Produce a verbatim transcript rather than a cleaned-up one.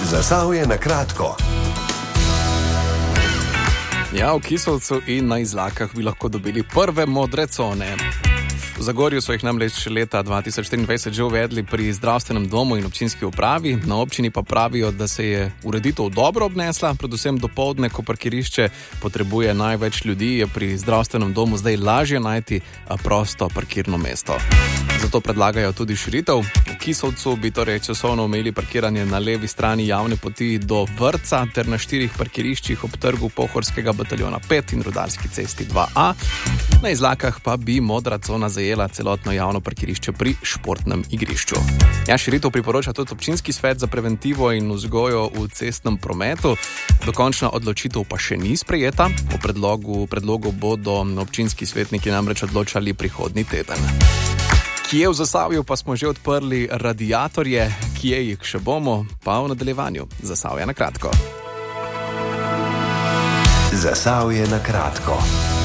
Zasavje na kratko. Ja, v Kisovcu in na Izlakah bi lahko dobili prve modre cone. V Zagorju so jih namreč leta dva tisoč štiriindvajset že uvedli pri zdravstvenem domu in občinski upravi, na občini pa pravijo, da se je ureditev dobro obnesla, predvsem dopoldne, ko parkirišče potrebuje največ ljudi, je pri zdravstvenem domu zdaj lažje najti prosto parkirno mesto. Zato predlagajo tudi širitev. V Kisovcu bi torej časovno omejili parkiranje na levi strani javne poti do vrtca ter na štirih parkiriščih ob trgu Pohorskega bataljona pet in Rudarski cesti dva a. Na Izlakah pa bi modra cona zajela celotno javno parkirišče pri športnem igrišču. Ja, širitev priporoča tudi občinski svet za preventivo in vzgojo v cestnem prometu. Dokončna odločitev pa še ni sprejeta. O predlogu, predlogu bodo občinski svetniki namreč odločali prihodnji teden. Kje v Zasavju pa smo že odprli radiatorje, kje jih še bomo, pa v nadaljevanju. Zasavje na kratko. Zasavje na kratko.